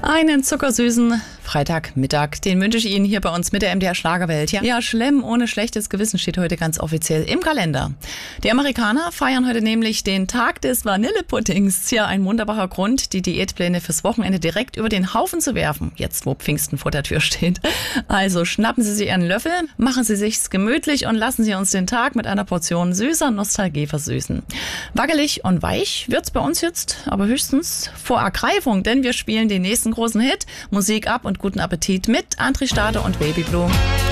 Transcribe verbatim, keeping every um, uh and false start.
Einen zuckersüßen Freitagmittag, den wünsche ich Ihnen hier bei uns mit der M D R Schlagerwelt. Ja, ja, Schlemm ohne schlechtes Gewissen steht heute ganz offiziell im Kalender. Die Amerikaner feiern heute nämlich den Tag des Vanillepuddings. Ja, ein wunderbarer Grund, die Diätpläne fürs Wochenende direkt über den Haufen zu werfen, jetzt wo Pfingsten vor der Tür steht. Also schnappen Sie sich Ihren Löffel, machen Sie sich's gemütlich und lassen Sie uns den Tag mit einer Portion süßer Nostalgie versüßen. Wackelig und weich wird's bei uns jetzt, aber höchstens vor Ergreifung, denn wir spielen den nächsten großen Hit, Musik ab und guten Appetit mit André Stade und Baby Blue.